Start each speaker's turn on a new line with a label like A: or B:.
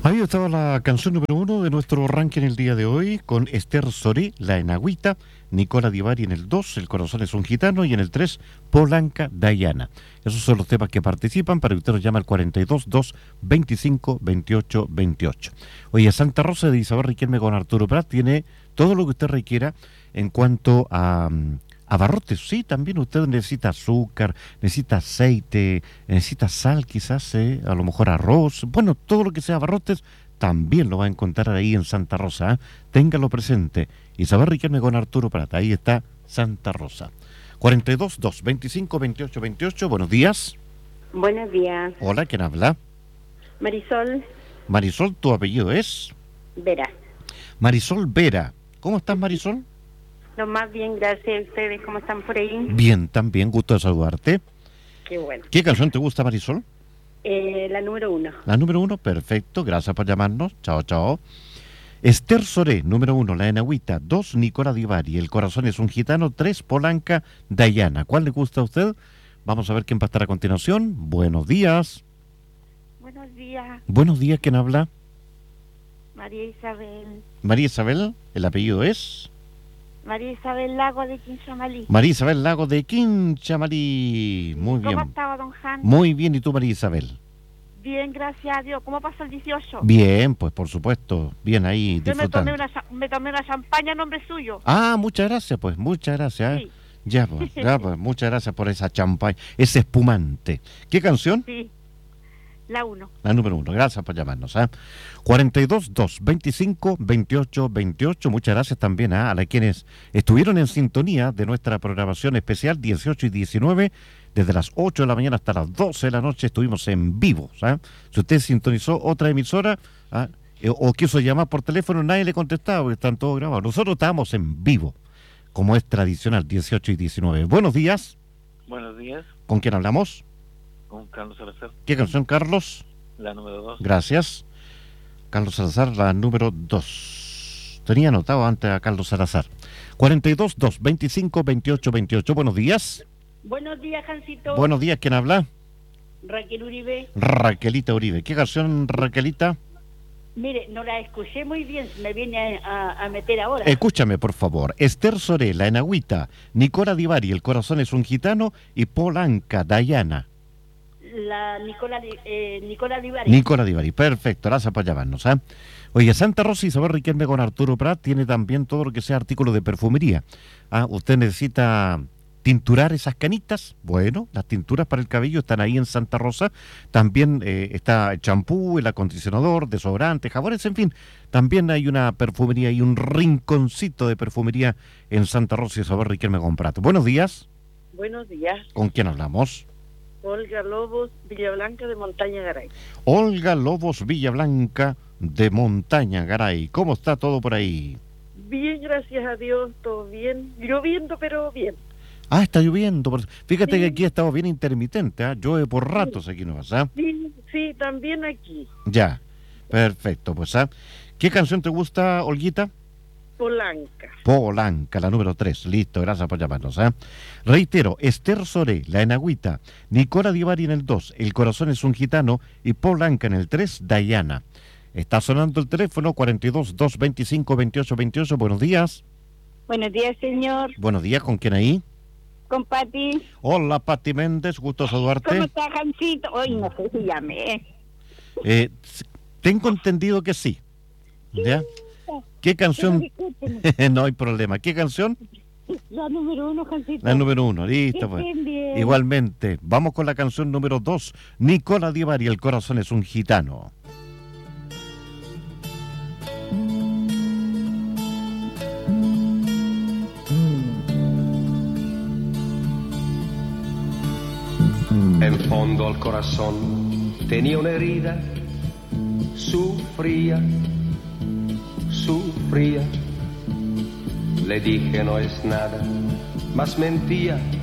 A: Ahí estaba la canción número 1 de nuestro ranking el día de hoy, con Esther Soré, La Enagüita, Nicola Di Bari en el 2, El Corazón es un Gitano, y en el 3, Polanca Dayana. Esos son los temas que participan. Para que usted nos llame al 42 2 25 28 28. Oye, Santa Rosa de Isabel Riquelme con Arturo Prat tiene todo lo que usted requiera en cuanto a abarrotes. Sí, también usted necesita azúcar, necesita aceite, necesita sal quizás, a lo mejor arroz. Bueno, todo lo que sea abarrotes también lo va a encontrar ahí en Santa Rosa, ¿eh? Téngalo presente. Isabel Riquelme con Arturo Prat, ahí está Santa Rosa. 42 2 25 28 28, buenos días.
B: Buenos días.
A: Hola, ¿quién habla?
B: Marisol
A: Marisol, ¿tu apellido es?
B: Vera.
A: Marisol Vera. ¿Cómo estás, Marisol?
B: Lo más bien, gracias a ustedes. ¿Cómo están por ahí?
A: Bien, también, gusto de saludarte.
B: Qué bueno.
A: ¿Qué canción te gusta, Marisol?
B: La número 1.
A: La número 1, perfecto, gracias por llamarnos. Chao, chao. Esther Soré, número 1, La Enagüita. 2, Nicola Di Bari, El Corazón es un Gitano. 3, Polanca Dayana. ¿Cuál le gusta a usted? Vamos a ver quién va a estar a continuación. Buenos días.
B: Buenos días.
A: Buenos días, ¿quién habla?
B: María Isabel.
A: María Isabel, ¿el apellido es?
B: María Isabel Lago de Quinchamalí.
A: María Isabel Lago de Quinchamalí. Muy bien.
B: ¿Cómo estaba, don Jan?
A: Muy bien, ¿y tú, María Isabel?
B: Bien, gracias a Dios. ¿Cómo pasó el 18?
A: Bien, pues por supuesto, bien ahí
B: Yo
A: disfrutando.
B: me tomé una champaña a nombre suyo.
A: Ah, muchas gracias, pues, muchas gracias.
B: Sí.
A: Ya, pues, muchas gracias por esa champaña, ese espumante. ¿Qué canción?
B: Sí, la 1.
A: La número 1, gracias por llamarnos. 42 2 25 28 28, muchas gracias también a quienes estuvieron en sintonía de nuestra programación especial 18 y 19, desde las 8 de la mañana hasta las 12 de la noche estuvimos en vivo. Si usted sintonizó otra emisora o quiso llamar por teléfono, nadie le contestaba porque están todos grabados. Nosotros estábamos en vivo, como es tradicional, 18 y 19. Buenos días.
C: Buenos días,
A: ¿Con quién hablamos?
C: con Carlos Salazar,
A: ¿Qué canción, Carlos?
C: la número 2.
A: Gracias. Carlos Salazar, la número 2. Tenía anotado antes a Carlos Salazar. 42 2 25 28 28. Buenos días.
B: Buenos días, Jancito.
A: Buenos días, ¿quién habla?
B: Raquel Uribe.
A: Raquelita Uribe. ¿Qué canción, Raquelita?
B: Mire, no la escuché muy bien. Me viene a meter ahora.
A: Escúchame, por favor. Esther Soré, La Enagüita. Nicola Di Bari, El Corazón es un Gitano. Y Polanca Dayana.
B: La Nicola Di Bari.
A: Nicola Di Bari, perfecto, gracias por llamarnos. Oye, Santa Rosa Isabel Riquelme con Arturo Prat tiene también todo lo que sea artículos de perfumería. Usted necesita tinturar esas canitas. Bueno, las tinturas para el cabello están ahí en Santa Rosa. También está el champú, el acondicionador, desodorante, jabones, en fin. También hay una perfumería y un rinconcito de perfumería en Santa Rosa Isabel Riquelme con Prat. Buenos días.
B: Buenos días.
A: ¿Con quién hablamos?
B: Olga Lobos, Villablanca de Montaña Garay.
A: Olga Lobos Villablanca de Montaña Garay. ¿Cómo está todo por ahí?
B: Bien, gracias a Dios, todo bien. Lloviendo, pero bien.
A: Está lloviendo. Fíjate
B: Sí.
A: que aquí ha estado bien intermitente, llueve por ratos aquí nomás,
B: Sí, también aquí.
A: Ya, perfecto, pues, ¿qué canción te gusta, Olguita?
B: Polanca.
A: Polanca, la número 3. Listo, gracias por llamarnos. Reitero, Esther Soré, La Enagüita, Nicola Di Bari en el 2, El Corazón es un Gitano, y Polanca en el 3, Dayana. Está sonando el teléfono 42 2 25 28 28. Buenos días.
B: Buenos días, señor.
A: Buenos días, ¿con quién ahí?
B: Con Pati.
A: Hola, Pati Méndez, gusto saludarte.
B: ¿Cómo está, Jancito? Hoy no sé si llamé.
A: Tengo entendido que sí. ¿Ya? ¿Qué canción? No hay problema. ¿Qué canción?
B: La número 1, Jancito.
A: La número 1, listo pues.
B: Bien.
A: Igualmente, vamos con la canción número 2, Nicola Di Bari, El Corazón es un Gitano.
D: En fondo al corazón tenía una herida, sufría. Le dije no es nada, mas mentía.